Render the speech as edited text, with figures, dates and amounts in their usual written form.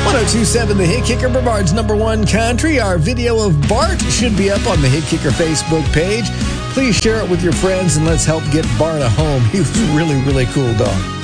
1027 The Hit Kicker, Brevard's #1 country. Our video of Bart should be up on the Hit Kicker Facebook page. Please share it with your friends and let's help get Bart a home. He was a really, really cool dog.